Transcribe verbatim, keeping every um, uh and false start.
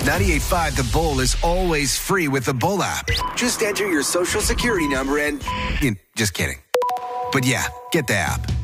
ninety-eight point five The Bull is always free with the Bull app. Just enter your social security number and... You know, just kidding. But yeah, get the app.